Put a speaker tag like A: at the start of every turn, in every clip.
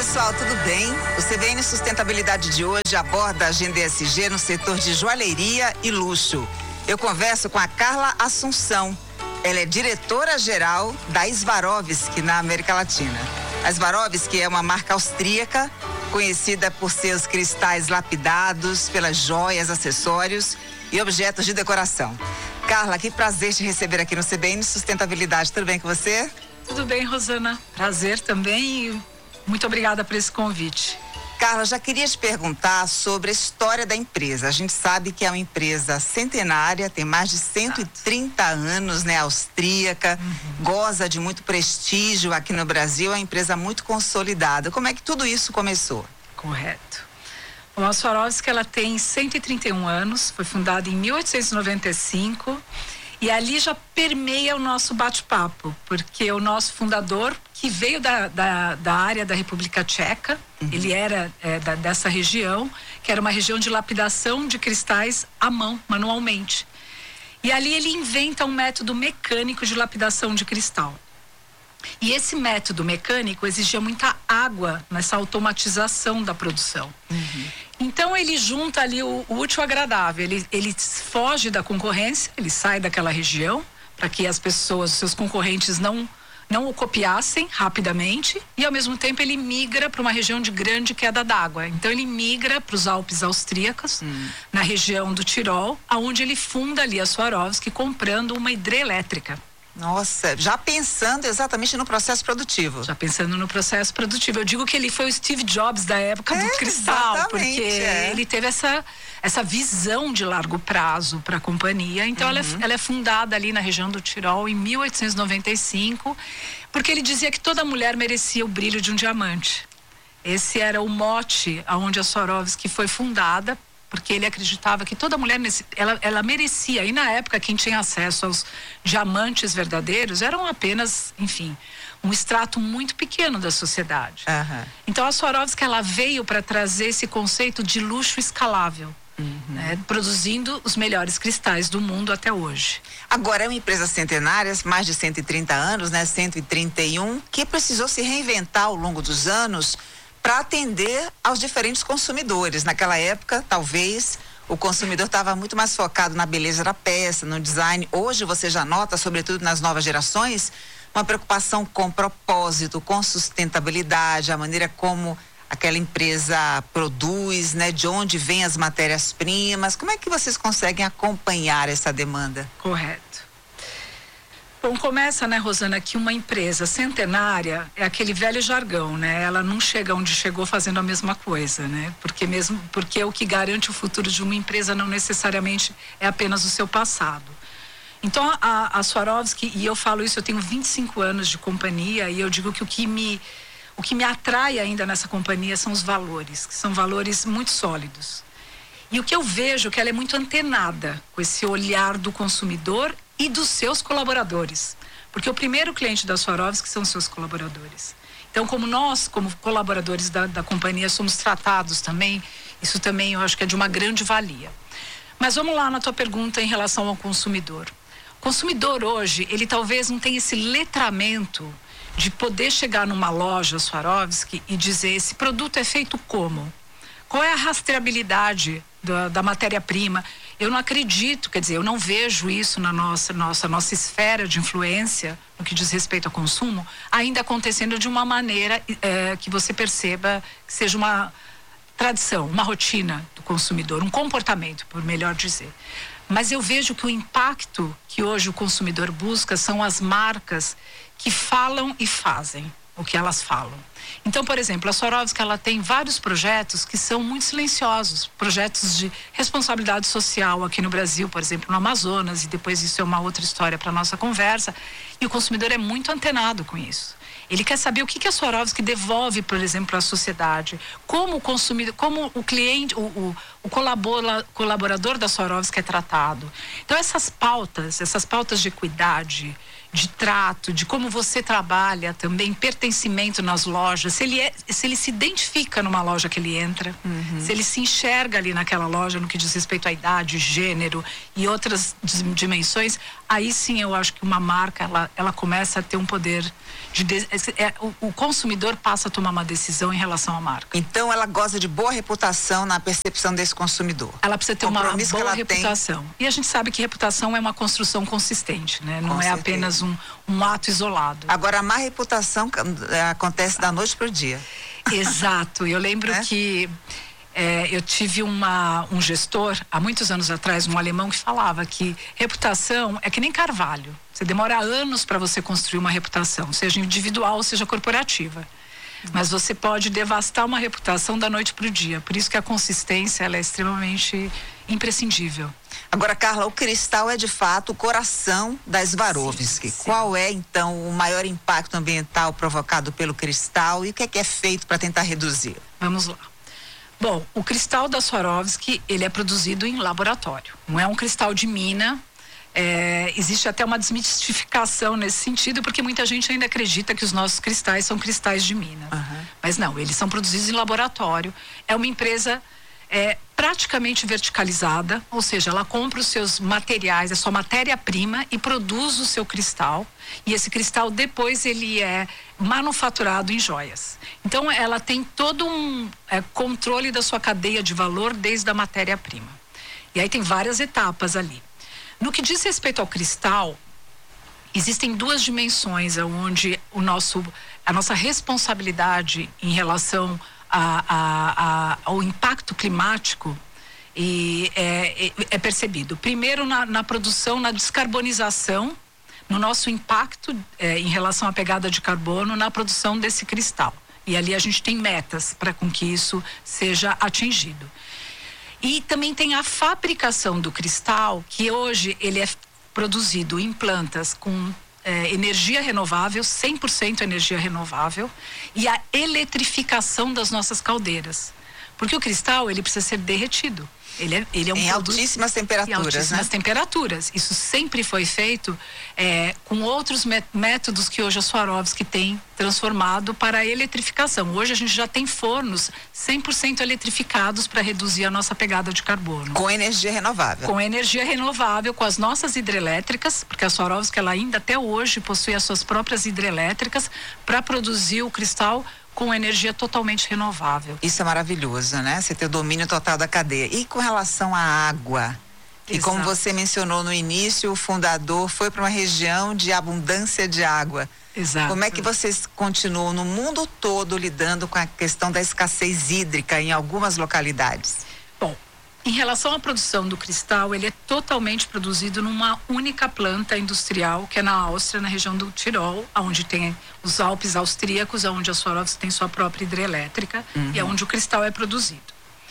A: pessoal, tudo bem? O CBN Sustentabilidade de hoje aborda a agenda ESG no setor de joalheria e luxo. Eu converso com a Carla Assunção. Ela é diretora-geral da Swarovski na América Latina. A Swarovski é uma marca austríaca, conhecida por seus cristais lapidados, pelas joias, acessórios e objetos de decoração. Carla, que prazer te receber aqui no CBN Sustentabilidade. Tudo bem com você?
B: Tudo bem, Rosana. Prazer também e muito obrigada por esse convite.
A: Carla, já queria te perguntar sobre a história da empresa. A gente sabe que é uma empresa centenária, tem mais de 130 anos, né? Austríaca, goza de muito prestígio aqui no Brasil, é uma empresa muito consolidada. Como é que tudo isso começou?
B: Correto. Bom, a Swarovski, ela tem 131 anos, foi fundada em 1895 e ali já permeia o nosso bate-papo, porque o nosso fundador, que veio da área da República Tcheca, ele era dessa região, que era uma região de lapidação de cristais à mão, manualmente. E ali ele inventa um método mecânico de lapidação de cristal. E esse método mecânico exigia muita água nessa automatização da produção. Então ele junta ali o útil ao agradável, ele foge da concorrência, ele sai daquela região para que as pessoas, os seus concorrentes não o copiassem rapidamente, e ao mesmo tempo ele migra para uma região de grande queda d'água. Então ele migra para os Alpes austríacos, na região do Tirol, aonde ele funda ali a Swarovski, comprando uma hidrelétrica.
A: Nossa, já pensando exatamente no processo produtivo.
B: Já pensando no processo produtivo. Eu digo que ele foi o Steve Jobs da época do cristal, porque ele teve essa visão de largo prazo para a companhia. Então ela é fundada ali na região do Tirol em 1895, porque ele dizia que toda mulher merecia o brilho de um diamante. Esse era o mote aonde a Swarovski foi fundada, porque ele acreditava que toda mulher ela merecia. E na época quem tinha acesso aos diamantes verdadeiros eram apenas, enfim, um extrato muito pequeno da sociedade. Então a Swarovski, ela veio para trazer esse conceito de luxo escalável, né, produzindo os melhores cristais do mundo até hoje.
A: Agora é uma empresa centenária, mais de 130 anos, né, 131, que precisou se reinventar ao longo dos anos para atender aos diferentes consumidores. Naquela época, talvez, o consumidor estava muito mais focado na beleza da peça, no design. Hoje você já nota, sobretudo nas novas gerações, uma preocupação com propósito, com sustentabilidade, a maneira como aquela empresa produz, né? De onde vêm as matérias-primas. Como é que vocês conseguem acompanhar essa demanda?
B: Correto. Bom, começa, né, Rosana, que uma empresa centenária é aquele velho jargão, né? Ela não chega onde chegou fazendo a mesma coisa, né? Porque o que garante o futuro de uma empresa não necessariamente é apenas o seu passado. Então, a Swarovski, e eu falo isso, eu tenho 25 anos de companhia, e eu digo que o que me atrai ainda nessa companhia são os valores, que são valores muito sólidos. E o que eu vejo é que ela é muito antenada com esse olhar do consumidor e dos seus colaboradores. Porque o primeiro cliente da Swarovski são seus colaboradores. Então, como nós, como colaboradores da companhia, somos tratados também, isso também eu acho que é de uma grande valia. Mas vamos lá na tua pergunta em relação ao consumidor. O consumidor hoje, ele talvez não tenha esse letramento de poder chegar numa loja Swarovski e dizer: esse produto é feito como? Qual é a rastreabilidade da matéria-prima? Eu não acredito, quer dizer, eu não vejo isso na nossa esfera de influência, no que diz respeito ao consumo, ainda acontecendo de uma maneira que você perceba que seja uma tradição, uma rotina do consumidor, um comportamento, por melhor dizer. Mas eu vejo que o impacto que hoje o consumidor busca são as marcas que falam e fazem o que elas falam. Então, por exemplo, a Swarovski, ela tem vários projetos que são muito silenciosos, projetos de responsabilidade social aqui no Brasil, por exemplo, no Amazonas, e depois isso é uma outra história para a nossa conversa, e o consumidor é muito antenado com isso. Ele quer saber o que a Swarovski devolve, por exemplo, à sociedade, como o consumidor, como o cliente, o colaborador da Swarovski é tratado. Então, essas pautas de equidade, de trato, de como você trabalha também, pertencimento nas lojas, se ele se identifica numa loja que ele entra, se ele se enxerga ali naquela loja no que diz respeito à idade, gênero e outras dimensões, aí sim eu acho que uma marca ela começa a ter um poder o consumidor passa a tomar uma decisão em relação à marca.
A: Então ela goza de boa reputação na percepção desse consumidor.
B: Ela precisa ter uma boa reputação. E a gente sabe que reputação é uma construção consistente, né? Não é apenas um ato isolado.
A: Agora, a má reputação acontece da noite para o dia.
B: Exato. Eu lembro que eu tive um gestor, há muitos anos atrás, um alemão, que falava que reputação é que nem carvalho. Você demora anos para você construir uma reputação, seja individual, seja corporativa. Mas você pode devastar uma reputação da noite para o dia. Por isso que a consistência ela é extremamente imprescindível.
A: Agora, Carla, o cristal é de fato o coração da Swarovski. Sim. Qual é, então, o maior impacto ambiental provocado pelo cristal e o que é feito para tentar reduzir?
B: Vamos lá. Bom, o cristal da Swarovski, ele é produzido em laboratório. Não é um cristal de mina. Existe até uma desmistificação nesse sentido, porque muita gente ainda acredita que os nossos cristais são cristais de mina. Mas não, eles são produzidos em laboratório. É uma empresa praticamente verticalizada, ou seja, ela compra os seus materiais, a sua matéria-prima e produz o seu cristal. E esse cristal depois ele é manufaturado em joias. Então ela tem todo um controle da sua cadeia de valor desde a matéria-prima. E aí tem várias etapas ali. No que diz respeito ao cristal, existem duas dimensões onde a nossa responsabilidade em relação ao impacto climático é percebido. Primeiro na produção, na descarbonização, no nosso impacto em relação à pegada de carbono na produção desse cristal. E ali a gente tem metas para com que isso seja atingido. E também tem a fabricação do cristal, que hoje ele é produzido em plantas com energia renovável, 100% energia renovável, e a eletrificação das nossas caldeiras. Porque o cristal, ele precisa ser derretido. Ele é um
A: em altíssimas temperaturas,
B: em altíssimas temperaturas. Isso sempre foi feito com outros métodos que hoje a Swarovski tem transformado para a eletrificação. Hoje a gente já tem fornos 100% eletrificados para reduzir a nossa pegada de carbono.
A: Com energia renovável.
B: Com energia renovável, com as nossas hidrelétricas, porque a Swarovski ela ainda até hoje possui as suas próprias hidrelétricas para produzir o cristal com energia totalmente renovável.
A: Isso é maravilhoso, né? Você ter o domínio total da cadeia. E com relação à água? E como você mencionou no início, o fundador foi para uma região de abundância de água.
B: Exato.
A: Como é que vocês continuam no mundo todo lidando com a questão da escassez hídrica em algumas localidades?
B: Bom, em relação à produção do cristal, ele é totalmente produzido numa única planta industrial, que é na Áustria, na região do Tirol, onde tem os Alpes austríacos, onde a Swarovski tem sua própria hidrelétrica e é onde o cristal é produzido.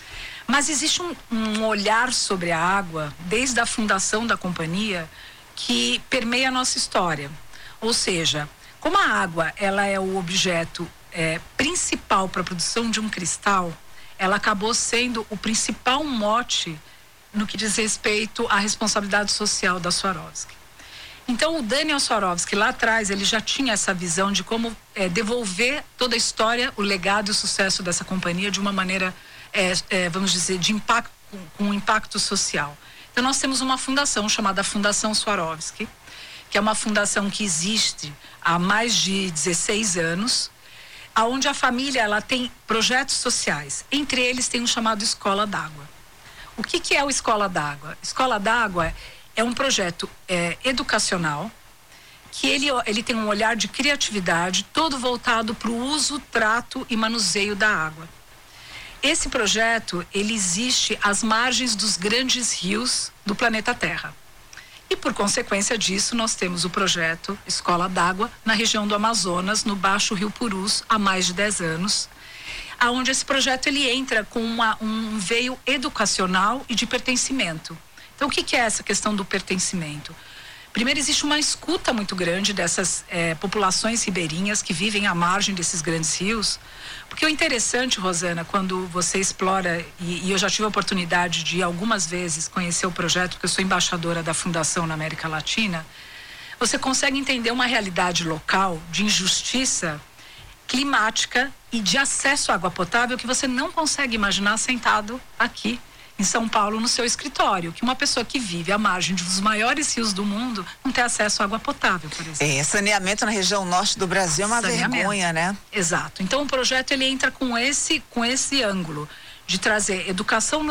B: Mas existe um olhar sobre a água, desde a fundação da companhia, que permeia a nossa história. Ou seja, como a água ela é o objeto principal para a produção de um cristal, ela acabou sendo o principal mote no que diz respeito à responsabilidade social da Swarovski. Então, o Daniel Swarovski, lá atrás, ele já tinha essa visão de como devolver toda a história, o legado e o sucesso dessa companhia de uma maneira, vamos dizer, de impacto, com impacto social. Então, nós temos uma fundação chamada Fundação Swarovski, que é uma fundação que existe há mais de 16 anos, onde a família ela tem projetos sociais. Entre eles tem um chamado Escola d'Água. O que é o Escola d'Água? Escola d'Água é um projeto educacional que ele tem um olhar de criatividade todo voltado para o uso, trato e manuseio da água. Esse projeto, ele existe às margens dos grandes rios do planeta Terra. E por consequência disso, nós temos o projeto Escola d'Água na região do Amazonas, no Baixo Rio Purus, há mais de 10 anos, aonde esse projeto ele entra com um veio educacional e de pertencimento. Então, o que é essa questão do pertencimento? Primeiro, existe uma escuta muito grande dessas populações ribeirinhas que vivem à margem desses grandes rios, porque o interessante, Rosana, quando você explora, e eu já tive a oportunidade de algumas vezes conhecer o projeto, porque eu sou embaixadora da Fundação na América Latina, você consegue entender uma realidade local de injustiça climática e de acesso à água potável que você não consegue imaginar sentado aqui em São Paulo no seu escritório, que uma pessoa que vive à margem dos maiores rios do mundo não tem acesso à água potável, por exemplo.
A: Saneamento na região norte do Brasil é uma vergonha, né?
B: Exato. Então o projeto ele entra com esse ângulo de trazer educação